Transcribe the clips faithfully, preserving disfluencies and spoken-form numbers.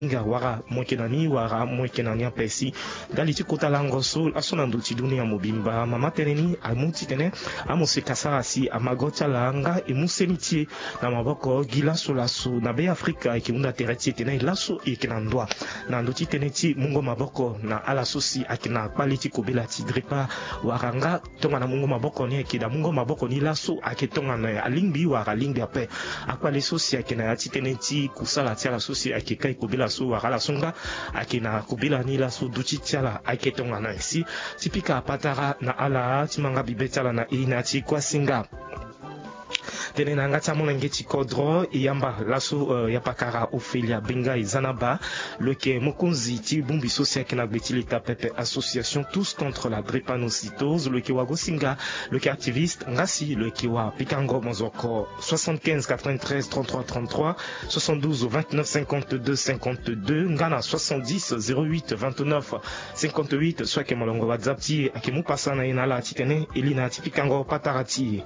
nga wara mwekenani wara mwekenani apesi dali chikota lango so asona nduti dunia mobimba mama teneni amuti tene amose kasarasi amagocha langa emusemiti na maboko gila solaso na be Afrika ikimunda tereti tene laso ikinandwa na nduti teneti mungo maboko na ala sosi akina quality kobela tidripa waranga tonga na mungo maboko ni akida mungo maboko ni laso aketonga na alingbi wara lingbi ape akwale sosi akina yati teneti kusala tia la sosi akikai kobela so wakala songa akina kubila ni la so duchi tiala aketonga na isi tipika apatara na ala timanga bibetala na inati kwa singa tene na ngata mona ngeti kodro yamba laso uh, yapakara Ophelia Benga Izanaba leke mokonzi ti bumbi sosia kena gbetili ta pepe association tous contre la drépanocytose leke wa gosinga leke activiste ngasi leke wa pikango mozoko soixante-quinze quatre-vingt-treize trente-trois trente-trois soixante-douze vingt-neuf cinquante-deux cinquante-deux ngana soixante-dix zéro huit vingt-neuf cinquante-huit soit ke molongo WhatsApp ti akemu pasana inala titene elina ti pikango patarati.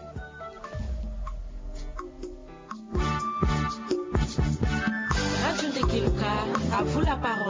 À vous la parole.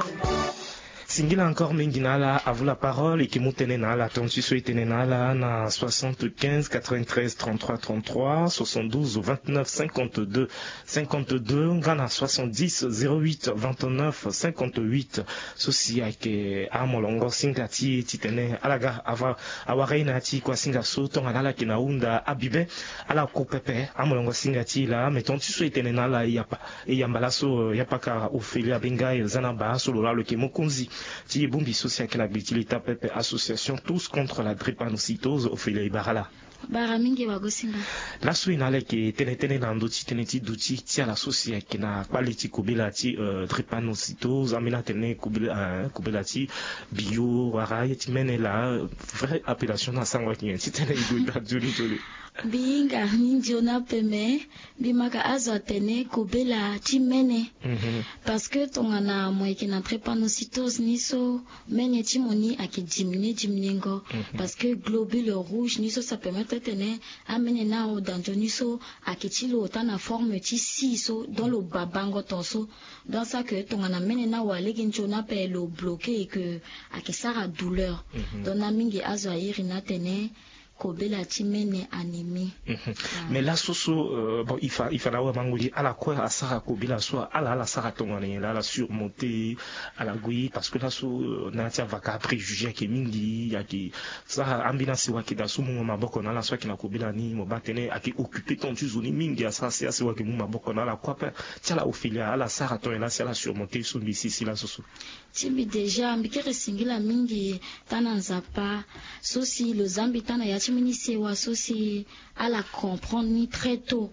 Singila encore Menginala, à vous la parole, et qui moutenenala, ton suisse tenenala, na soixante-quinze quatre-vingt-treize trente-trois trente-trois, soixante-douze vingt-neuf cinquante-deux cinquante-deux, ngana soixante-dix zéro huit vingt-neuf cinquante-huit, ceci a ke amolongo singati titene alaga ava awareina ti kwa singa so ton alala kinaunda abibe ala kopepe amolongo singati la meton suisse tenenala yapa e yambala so yapaka Ophelia Benga Zanaba so lola le kemokunzi ti bumbi sosia kena gbetili ta pepe association tous contre la drépanocytose Ophelia Ibarala bara mingi wagosinga la suina leke tene tene na ndoti tene ti duti ti ala sosia kena quality kobela ti uh, drépanocytose amina tene kobela uh, kobela ti bio wara ti mene la vraie appellation na sangwa ki ti tene ido da juli juli binga mingi ona peme bimaka azo tene kobela ti mene mm -hmm. parce que tongana moyeke na drépanocytose niso mene ti moni ake diminue diminuengo mm -hmm. parce que globule rouge niso ça permet tene amene na o danjo niso ake ti lo ta na forme ti si so dans le babango tonso dans ça que tongana mene na wa legi ncho na pe lo bloqué et que ake sara douleur mm -hmm. donc na mingi azo ayiri na tene kobela timene animi mm -hmm. ah. Mais la soso euh, bon il fa il fa dawa manguli ala quoi à sara kobela so ala ala sara tongane la la surmonter à la gui parce que la so na tia vaka préjugé ke mingi ya ki ça ambulance wa ki da so mu maboko na la so ki na kobela ni mo batene aki occuper ton tu zoni mingi ça c'est assez wa ki mu maboko na la quoi tia la Ophelia ala sara tongane la la surmonter so bisi si la soso tibi déjà mbikere singila mingi tana nzapa so si le zambi tana ya chimini wa so si ala comprendre ni très tôt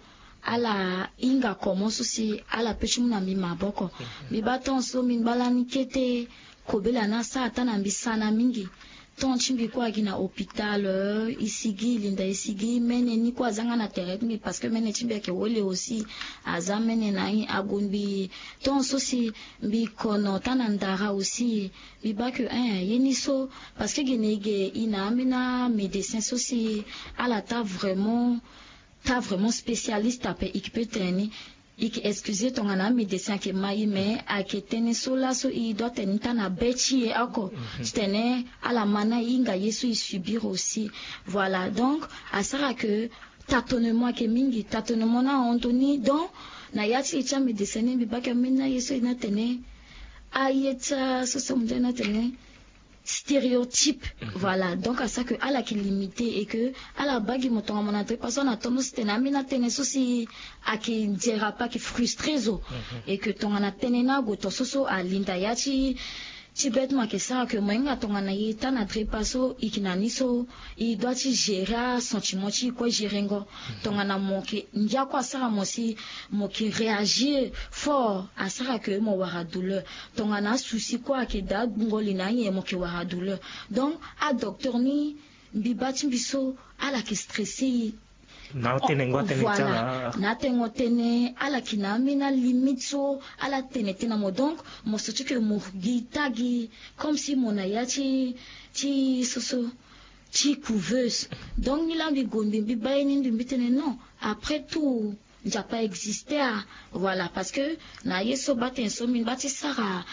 ala inga commence aussi ala pechimuna mi maboko mi baton so min balani kete kobela na sa tana mbisana mingi ton chimbi kwa gina hôpital isigi linda isigi mene ni kwa zanga na terrain mi parce que mene chimbi ke wole aussi aza mene na agonbi ton so si bi kono tanandara aussi bi ba que un yeni so parce que genege ina amina médecin so si ala ta vraiment ta vraiment spécialiste ape équipe teni ik excusez ton ana médecin ke mai mais a ke tene sola so i doit tene tana bechi e ako tene ala mana inga yesu i subir aussi voilà donc à ça que tâtonnement ke mingi tâtonnement na Anthony donc na yati cha médecin bi ba ke mina yesu ina tene ayeta so so mjana tene stéréotype mm-hmm. Voilà donc à ça que à la qui limité et que à la bague moto mon entrée personne a ton stena mina tene souci à qui dira pas qui frustré zo mm-hmm. Et que ton ana tenena go to so à linda yati ti bêtement que ça que moi ton ana yita na trépasso ikinani so il doit ti gérer sentiment ti quoi gérengo ton ana moki ndia kwa ça mo si mo qui réagir fort à ça que mo wara douleur ton ana souci quoi que da ngoli na ye mo qui wara douleur donc à docteur ni bibati biso ala qui stressé na tene ngwa tene voilà na tengo tene ala kinami na limite so ala tene tena mo donc mo sotu que mo gitagi comme si mon ayati ti soso ti couveuse donc il a bi gombi bi bayini bi tene non après tout n'a pas existé, voilà, parce que na yeso baten so min bati sara